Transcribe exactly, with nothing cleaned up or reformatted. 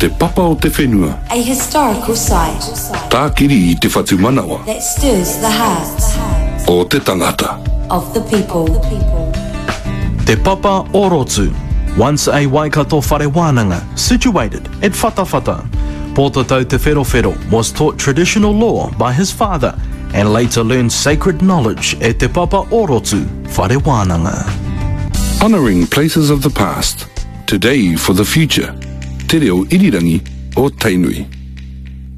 Te papa o te whenua. A historical site Tākiri i te whatu manawa. that stirs the hearts O te tangata. of the people. Te Papa Orotu, once a Waikato whare wānanga, situated at Whatawhata. Pōtatau Te Wherowhero was taught traditional law by his father and later learned sacred knowledge at Te Papa Orotu whare wānanga. Honouring places of the past, today for the future. Te reo irirangi o Tainui.